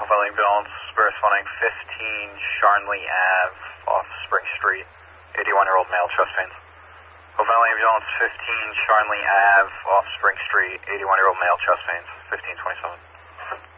Valley Ambulance, responding 15 Charnley Ave off Spring Street, 81-year-old male, chest pains. Valley Ambulance, 15 Charnley Ave off Spring Street, 81-year-old male, chest pains, 1527.